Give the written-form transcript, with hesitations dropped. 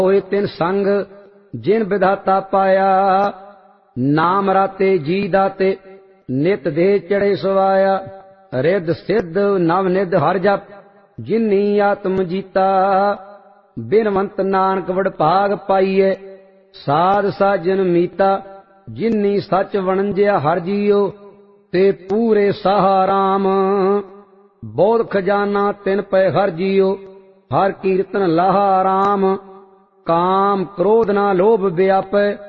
होए तिन संग जिन विधाता पाया। नाम राते जी दाते नित दे चढ़े सवाया। रिद सिद्ध नव निध हर जप जिन्नी आत्म जीता। बिनवंत नानक वडभाग पाइए साध साजन मीता। जिन्नी सच वणंजिया हर जियो ते पूरे साहा राम। बौध खजाना तिन पै हर जियो हर कीर्तन लाहा राम। काम क्रोध ना लोभ व्यापै